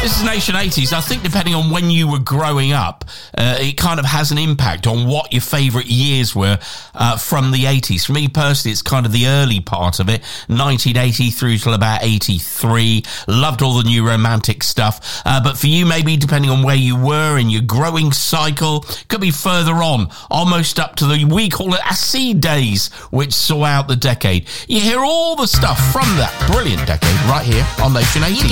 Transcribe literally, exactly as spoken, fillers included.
This is Nation eighties. I think depending on when you were growing up, uh, it kind of has an impact on what your favourite years were uh, from the eighties. For me personally, it's kind of the early part of it, nineteen eighty through till about eighty-three. Loved all the new romantic stuff. Uh, but for you, maybe depending on where you were in your growing cycle, could be further on, almost up to the, we call it acid days, which saw out the decade. You hear all the stuff from that brilliant decade right here on Nation eighties.